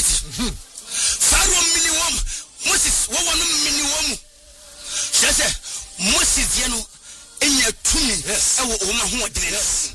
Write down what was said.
Pharaoh minimum Moses one minimum. She said Moses yeno enya tumi e wo oma ho odene.